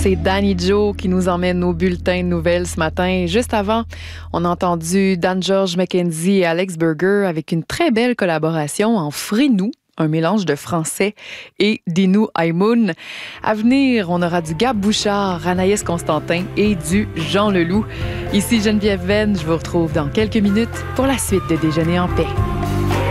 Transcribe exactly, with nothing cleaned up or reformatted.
C'est Danny Joe qui nous emmène au bulletin de nouvelles ce matin. Juste avant, on a entendu Dan George McKenzie et Alex Burger avec une très belle collaboration en Freinou, un mélange de français et d'Inou Aïmoun. À venir, on aura du Gab Bouchard, Anaïs Constantin et du Jean Leloup. Ici Geneviève Venn, je vous retrouve dans quelques minutes pour la suite de Déjeuner en paix.